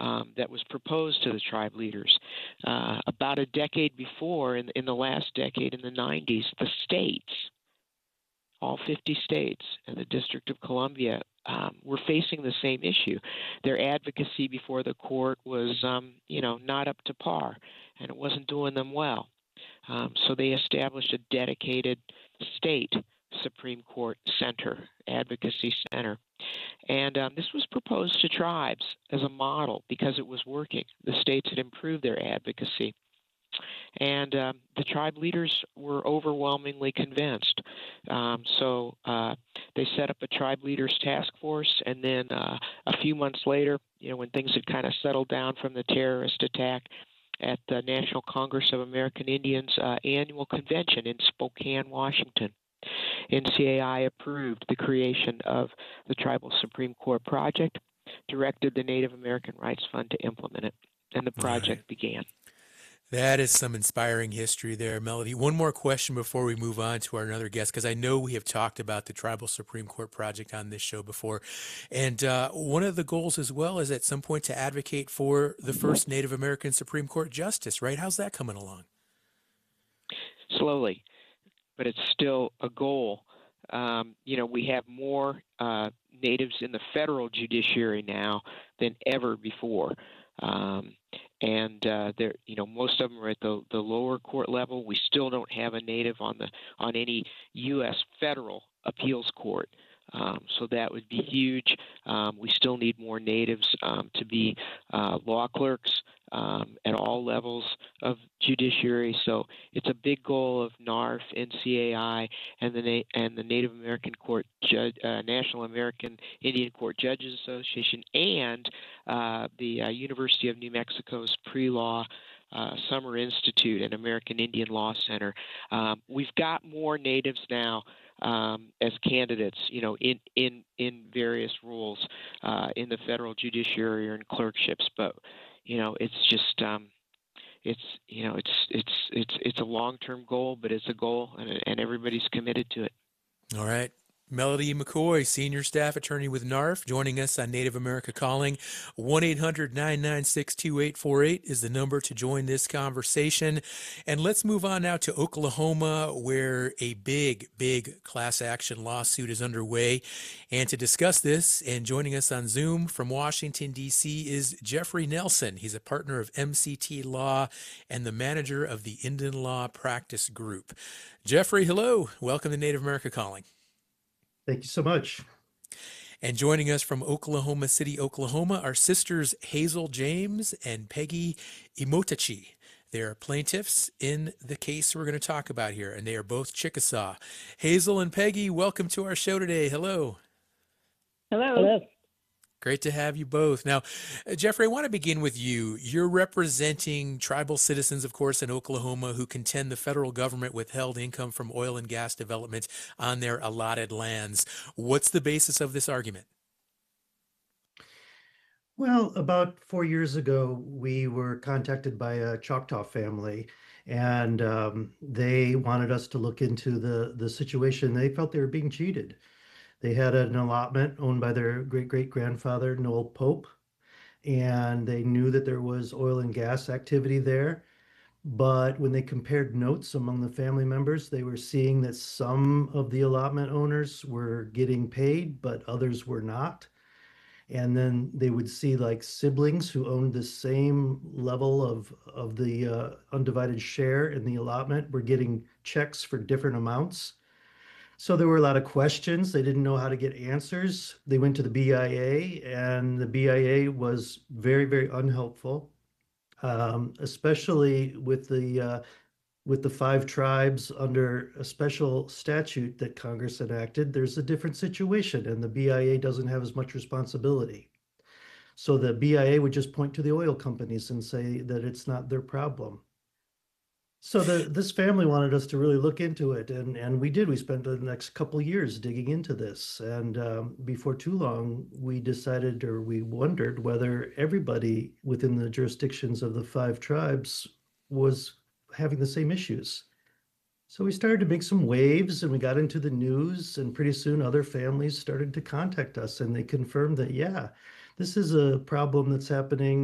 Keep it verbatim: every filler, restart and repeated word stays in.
um, that was proposed to the tribe leaders. Uh, about a decade before, in, in the last decade, in the nineties, the states, all fifty states and the District of Columbia, um, were facing the same issue. Their advocacy before the court was, um, you know, not up to par, and it wasn't doing them well. Um, so they established a dedicated state Supreme Court center, advocacy center. And um, this was proposed to tribes as a model because it was working. The states had improved their advocacy. And um, the tribe leaders were overwhelmingly convinced. Um, so uh, they set up a tribe leaders task force, and then uh, a few months later, you know, when things had kind of settled down from the terrorist attack, at the National Congress of American Indians uh, annual convention in Spokane, Washington, N C A I approved the creation of the Tribal Supreme Court Project, directed the Native American Rights Fund to implement it, and the project right. began. That is some inspiring history there, Melody. One more question before we move on to our another guest, because I know we have talked about the Tribal Supreme Court Project on this show before. And uh, one of the goals as well is at some point to advocate for the first Native American Supreme Court justice, right? How's that coming along? Slowly, but it's still a goal. Um, you know, we have more uh, natives in the federal judiciary now than ever before. Um, and uh, there, you know, most of them are at the, the lower court level. We still don't have a native on the on any U S federal appeals court. Um, so that would be huge. Um, we still need more natives um, to be uh, law clerks um, at all levels of judiciary. So it's a big goal of N A R F, N C A I, and the Na- and the Native American Court Judge, uh, National American Indian Court Judges Association, and uh, the uh, University of New Mexico's pre-law Uh, Summer Institute and American Indian Law Center. Um, we've got more natives now um, as candidates, you know, in in in various roles uh, in the federal judiciary or in clerkships. But you know, it's just um, it's you know, it's it's it's it's a long-term goal, but it's a goal, and and everybody's committed to it. All right. Melody McCoy, Senior Staff Attorney with N A R F, joining us on Native America Calling. one eight hundred nine nine six two eight four eight is the number to join this conversation. And let's move on now to Oklahoma, where a big, big class action lawsuit is underway. And to discuss this, and joining us on Zoom from Washington, D C, is Jeffrey Nelson. He's a partner of M C T Law and the manager of the Indian Law Practice Group. Jeffrey, hello. Welcome to Native America Calling. Thank you so much. And joining us from Oklahoma City, Oklahoma, are sisters Hazel James and Peggy Imotachi. They are plaintiffs in the case we're going to talk about here, and they are both Chickasaw. Hazel and Peggy, welcome to our show today. Hello. Hello. Hello. Great to have you both. Now, Jeffrey, I want to begin with you. You're representing tribal citizens, of course, in Oklahoma who contend the federal government withheld income from oil and gas development on their allotted lands. What's the basis of this argument? Well, about four years ago, we were contacted by a Choctaw family, and um, they wanted us to look into the, the situation. They felt they were being cheated. They had an allotment owned by their great-great-grandfather, Noel Pope, and they knew that there was oil and gas activity there. But when they compared notes among the family members, they were seeing that some of the allotment owners were getting paid, but others were not. And then they would see like siblings who owned the same level of, of the uh, undivided share in the allotment were getting checks for different amounts. So there were a lot of questions. They didn't know how to get answers. They went to the B I A, and the B I A was very, very unhelpful, um, especially with the uh, with the five tribes under a special statute that Congress enacted. There's a different situation, and the B I A doesn't have as much responsibility. So the B I A would just point to the oil companies and say that it's not their problem. So the, this family wanted us to really look into it, and, and we did. We spent the next couple of years digging into this, and um, before too long, we decided, or we wondered, whether everybody within the jurisdictions of the five tribes was having the same issues. So we started to make some waves, and we got into the news, and pretty soon other families started to contact us, and they confirmed that, yeah, this is a problem that's happening